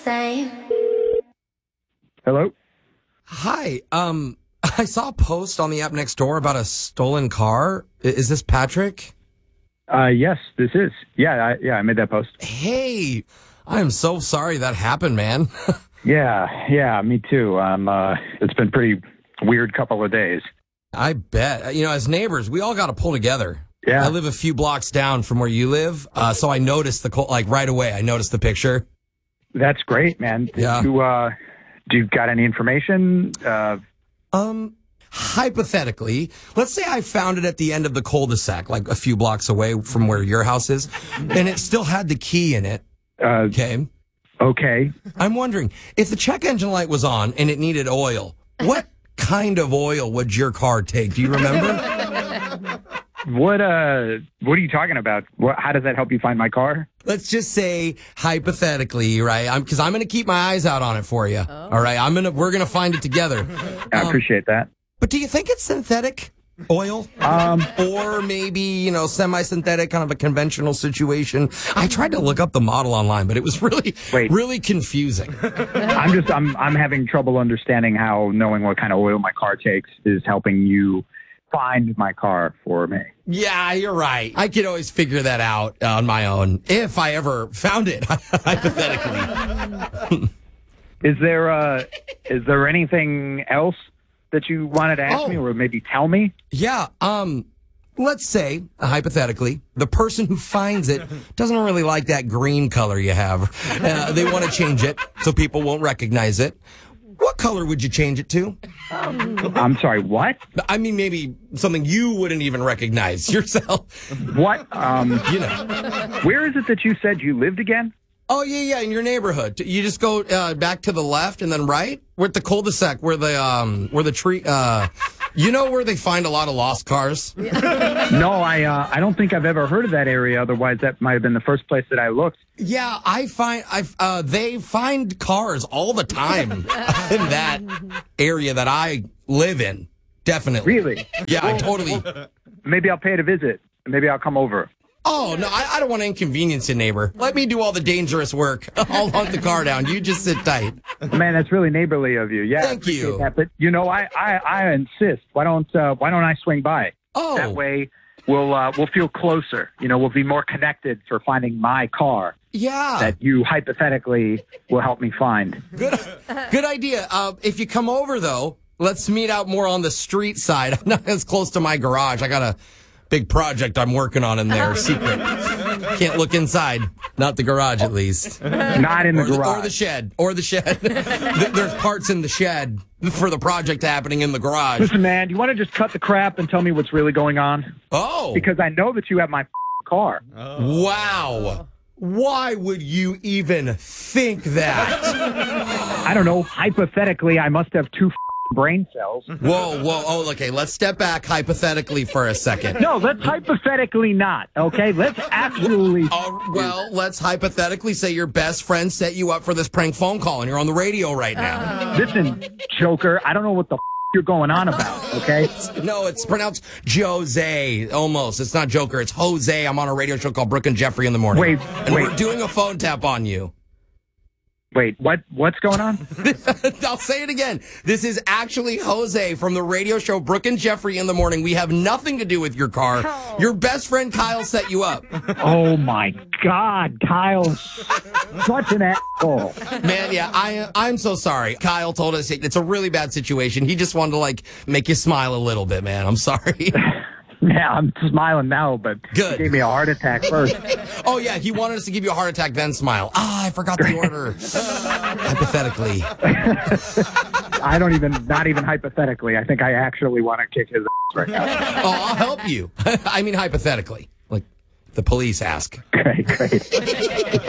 Say. Hello? Hi. I saw a post on the app next door about a stolen car. Is this Patrick? Yes, this is. Yeah, I made that post. Hey, I'm so sorry that happened, man. Yeah, me too. It's been pretty weird couple of days. I bet. You know, as neighbors, we all got to pull together. Yeah. I live a few blocks down from where you live, so I noticed right away, I noticed the picture. That's great, man. Yeah. Do you got any information? Hypothetically, let's say I found it at the end of the cul-de-sac, like a few blocks away from where your house is, and it still had the key in it. Okay. Okay. I'm wondering, if the check engine light was on and it needed oil, what kind of oil would your car take? Do you remember? What are you talking about? How does that help you find my car? Let's just say hypothetically, right? Because I'm going to keep my eyes out on it for you. Oh. All right, we're going to find it together. I appreciate that. But do you think it's synthetic oil? Or maybe, semi-synthetic, kind of a conventional situation? I tried to look up the model online, but it was really confusing. I'm having trouble understanding how knowing what kind of oil my car takes is helping you find my car for me. Yeah, you're right. I could always figure that out on my own if I ever found it, hypothetically. Is there anything else that you wanted to ask me or maybe tell me? Yeah, let's say, hypothetically, the person who finds it doesn't really like that green color you have. They want to change it so people won't recognize it. What color would you change it to? I'm sorry, what? I mean, maybe something you wouldn't even recognize yourself. What? Where is it that you said you lived again? Oh, yeah, in your neighborhood. You just go back to the left and then right? We're at the cul-de-sac where the tree... where they find a lot of lost cars? No, I don't think I've ever heard of that area. Otherwise, that might have been the first place that I looked. Yeah, they find cars all the time in that area that I live in. Definitely. Really? Yeah, I totally. Maybe I'll pay it a visit. Maybe I'll come over. Oh, no, I don't want to inconvenience a neighbor. Let me do all the dangerous work. I'll hunt the car down. You just sit tight. Man, that's really neighborly of you. Yeah, thank you. That. But I insist. Why don't I swing by? Oh, that way we'll feel closer. We'll be more connected for finding my car. Yeah, that you hypothetically will help me find. Good idea. If you come over though, let's meet out more on the street side. I'm not as close to my garage. I got a big project I'm working on in there, secret. Can't look inside. Not the garage, at least. Not in the garage. Or the shed. There's parts in the shed for the project happening in the garage. Listen, man, do you want to just cut the crap and tell me what's really going on? Oh. Because I know that you have my car. Oh. Wow. Why would you even think that? I don't know. Hypothetically, I must have two brain cells. Whoa. Oh, okay. Let's step back hypothetically for a second. No, let's hypothetically not, okay? Let's actually... let's hypothetically say your best friend set you up for this prank phone call and you're on the radio right now. Listen, Joker, I don't know what the you're going on about, okay? No, it's pronounced Jose, almost. It's not Joker, it's Jose. I'm on a radio show called Brooke and Jeffrey in the morning. Wait. We're doing a phone tap on you. Wait, what's going on? I'll say it again. This is actually Jose from the radio show Brooke and Jeffrey in the morning. We have nothing to do with your car. Oh. Your best friend Kyle set you up. Oh my God, Kyle's such an asshole. Man, yeah, I'm so sorry. Kyle told us it's a really bad situation. He just wanted to make you smile a little bit, man. I'm sorry. Yeah, I'm smiling now, but Good. He gave me a heart attack first. Oh, yeah, he wanted us to give you a heart attack, then smile. I forgot the order. Hypothetically. Not even hypothetically. I think I actually want to kick his ass right now. Oh, I'll help you. I mean, hypothetically. Like, the police ask. Okay, great.